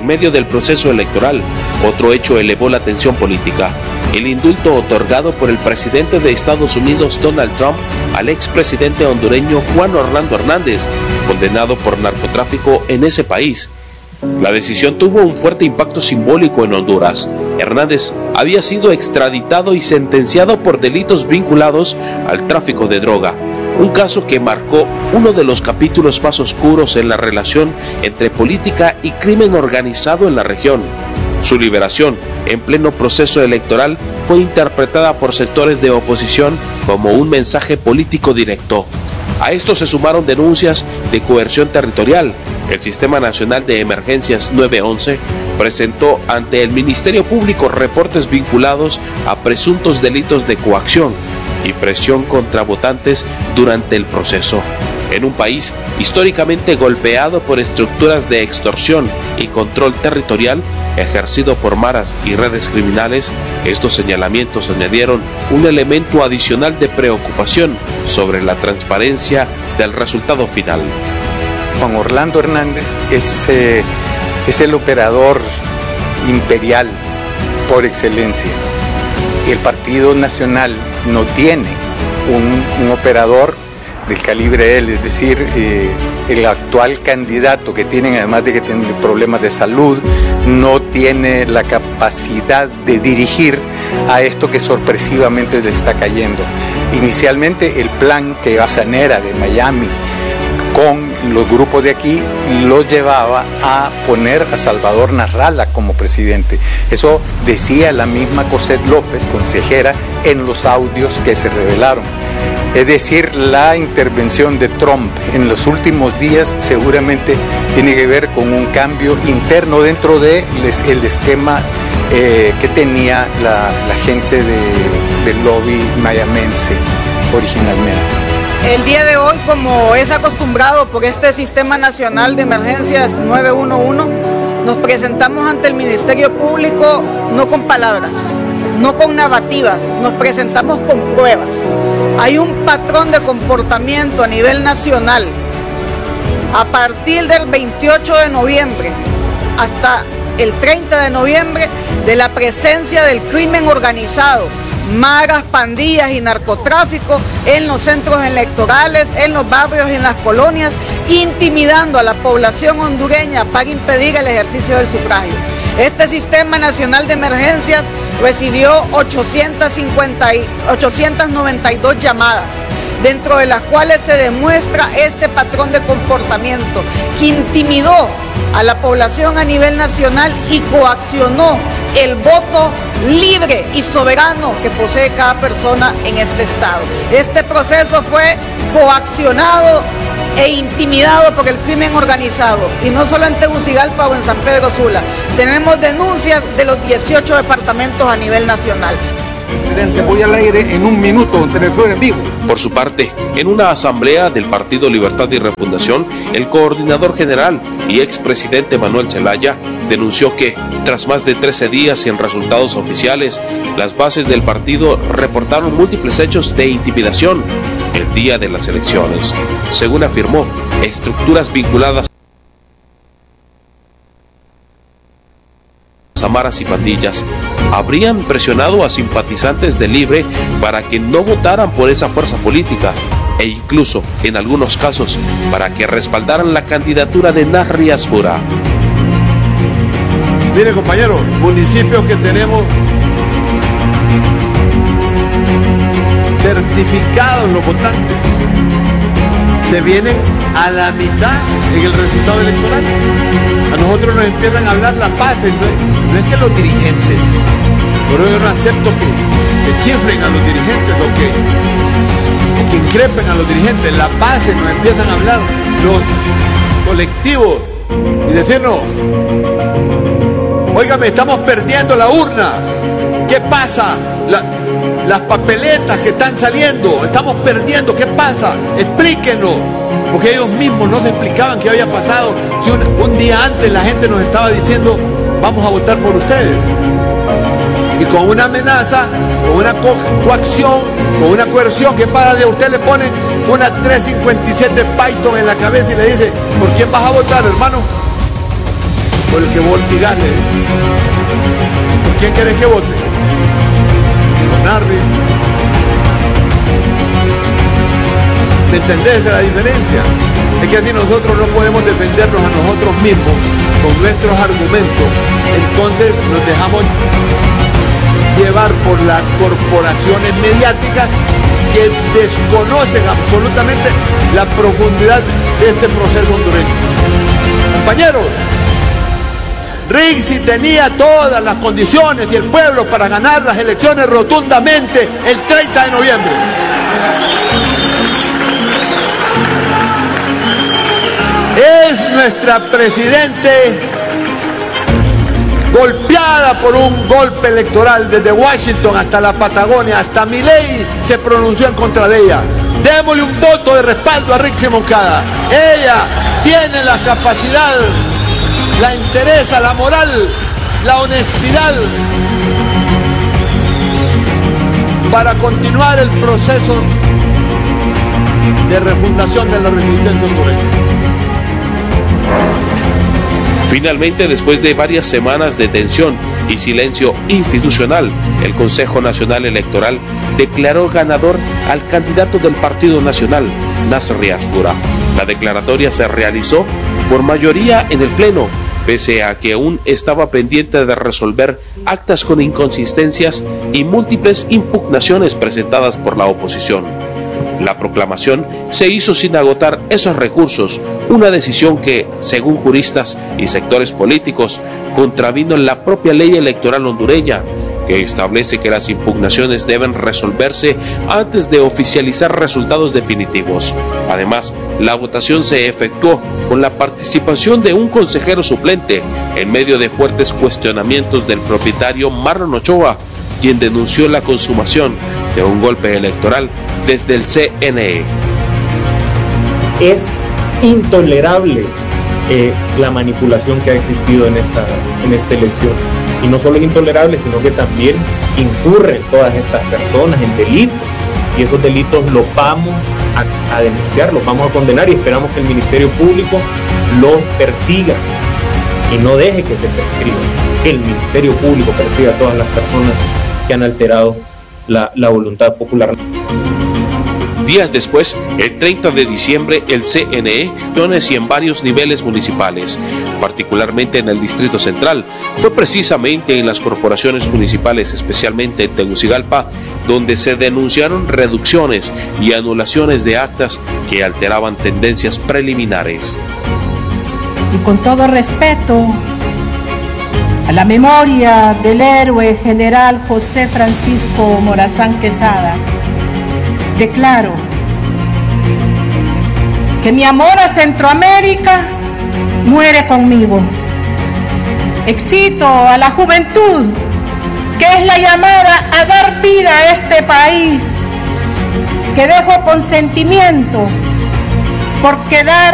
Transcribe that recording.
en medio del proceso electoral. Otro hecho elevó la tensión política: el indulto otorgado por el presidente de Estados Unidos, Donald Trump, al expresidente hondureño Juan Orlando Hernández, condenado por narcotráfico en ese país. La decisión tuvo un fuerte impacto simbólico en Honduras. Hernández había sido extraditado y sentenciado por delitos vinculados al tráfico de droga, un caso que marcó uno de los capítulos más oscuros en la relación entre política y crimen organizado en la región. Su liberación, en pleno proceso electoral, fue interpretada por sectores de oposición como un mensaje político directo. A esto se sumaron denuncias de coerción territorial. El Sistema Nacional de Emergencias 911 presentó ante el Ministerio Público reportes vinculados a presuntos delitos de coacción y presión contra votantes durante el proceso. En un país históricamente golpeado por estructuras de extorsión y control territorial ejercido por maras y redes criminales, estos señalamientos añadieron un elemento adicional de preocupación sobre la transparencia del resultado final. Juan Orlando Hernández es el operador imperial por excelencia. El Partido Nacional no tiene un operador del calibre de él, es decir, el actual candidato que tienen, además de que tiene problemas de salud, no tiene la capacidad de dirigir a esto que sorpresivamente le está cayendo. Inicialmente el plan que Gasanera de Miami con los grupos de aquí los llevaba a poner a Salvador Narrala como presidente. Eso decía la misma Cosette López, consejera, en los audios que se revelaron. Es decir, la intervención de Trump en los últimos días seguramente tiene que ver con un cambio interno dentro del esquema que tenía la gente del lobby mayamense originalmente. El día de hoy, como es acostumbrado por este Sistema Nacional de Emergencias 911, nos presentamos ante el Ministerio Público no con palabras, no con narrativas, nos presentamos con pruebas. Hay un patrón de comportamiento a nivel nacional a partir del 28 de noviembre hasta el 30 de noviembre de la presencia del crimen organizado, maras, pandillas y narcotráfico en los centros electorales, en los barrios y en las colonias, intimidando a la población hondureña para impedir el ejercicio del sufragio. Este Sistema Nacional de Emergencias recibió 892 llamadas, dentro de las cuales se demuestra este patrón de comportamiento que intimidó a la población a nivel nacional y coaccionó el voto libre y soberano que posee cada persona en este estado. Este proceso fue coaccionado e intimidado por el crimen organizado, y no solo en Tegucigalpa o en San Pedro Sula. Tenemos denuncias de los 18 departamentos a nivel nacional. Presidente, voy al aire en un minuto, televisor en vivo. Por su parte, en una asamblea del Partido Libertad y Refundación, el coordinador general y expresidente Manuel Zelaya denunció que, tras más de 13 días sin resultados oficiales, las bases del partido reportaron múltiples hechos de intimidación el día de las elecciones. Según afirmó, estructuras vinculadas a maras y pandillas habrían presionado a simpatizantes de Libre para que no votaran por esa fuerza política, e incluso, en algunos casos, para que respaldaran la candidatura de Narri Asfura. Mire, compañeros, municipios que tenemos certificados los votantes se vienen a la mitad en el resultado electoral. A nosotros nos empiezan a hablar las bases, no es que los dirigentes, por eso yo no acepto que chifren a los dirigentes o que increpen a los dirigentes. Las bases nos empiezan a hablar, los colectivos, y decirnos: óigame, estamos perdiendo la urna, ¿qué pasa? Las papeletas que están saliendo, estamos perdiendo, ¿qué pasa? Explíquenos, porque ellos mismos no se explicaban qué había pasado. Si un día antes la gente nos estaba diciendo: vamos a votar por ustedes, y con una amenaza, con una coacción, con una coerción, que para de usted le ponen una 357 Python en la cabeza y le dice: ¿por quién vas a votar, hermano? por el que vos digas, le decís. ¿Por quién querés que vote? Por Narri. ¿Me entendés? Esa es la diferencia. Es que así nosotros no podemos defendernos a nosotros mismos con nuestros argumentos. Entonces nos dejamos llevar por las corporaciones mediáticas que desconocen absolutamente la profundidad de este proceso hondureño. Compañeros, Rixi tenía todas las condiciones y el pueblo para ganar las elecciones rotundamente el 30 de noviembre. Es nuestra presidente golpeada por un golpe electoral desde Washington hasta la Patagonia, hasta Milei se pronunció en contra de ella. Démosle un voto de respaldo a Rixi Moncada. Ella tiene la capacidad, la entereza, la moral, la honestidad para continuar el proceso de refundación de la resistencia hondureña. Finalmente, después de varias semanas de tensión y silencio institucional, el Consejo Nacional Electoral declaró ganador al candidato del Partido Nacional, Nasser Riasfura. La declaratoria se realizó por mayoría en el Pleno, pese a que aún estaba pendiente de resolver actas con inconsistencias y múltiples impugnaciones presentadas por la oposición. La proclamación se hizo sin agotar esos recursos, una decisión que, según juristas y sectores políticos, contravino la propia ley electoral hondureña, que establece que las impugnaciones deben resolverse antes de oficializar resultados definitivos. Además, la votación se efectuó con la participación de un consejero suplente, en medio de fuertes cuestionamientos del propietario Marlon Ochoa, quien denunció la consumación de un golpe electoral desde el CNE. Es intolerable la manipulación que ha existido en esta elección. Y no solo es intolerable, sino que también incurren todas estas personas en delitos. Y esos delitos los vamos a denunciar, los vamos a condenar y esperamos que el Ministerio Público los persiga y no deje que se prescriba. Que el Ministerio Público persiga a todas las personas que han alterado la voluntad popular. Días después, el 30 de diciembre, el CNE, y en varios niveles municipales, particularmente en el Distrito Central, fue precisamente en las corporaciones municipales, especialmente en Tegucigalpa, donde se denunciaron reducciones y anulaciones de actas que alteraban tendencias preliminares. Y con todo respeto a la memoria del héroe general José Francisco Morazán Quesada, declaro que mi amor a Centroamérica muere conmigo. Excito a la juventud, que es la llamada a dar vida a este país, que dejo consentimiento por quedar